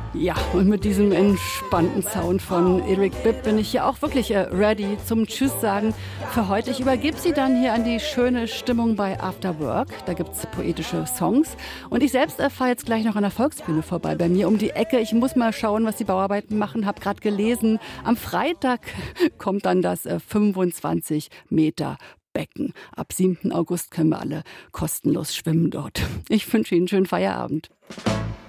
Ja, und mit diesem entspannten Sound von Eric Bibb bin ich hier auch wirklich ready zum Tschüss sagen für heute. Ich übergebe Sie dann hier an die schöne Stimmung bei After Work. Da gibt es poetische Songs. Und ich selbst fahre jetzt gleich noch an der Volksbühne vorbei bei mir um die Ecke. Ich muss mal schauen, was die Bauarbeiten machen. Hab gerade gelesen, am Freitag kommt dann das 25 Meter Becken. Ab 7. August können wir alle kostenlos schwimmen dort. Ich wünsche Ihnen einen schönen Feierabend.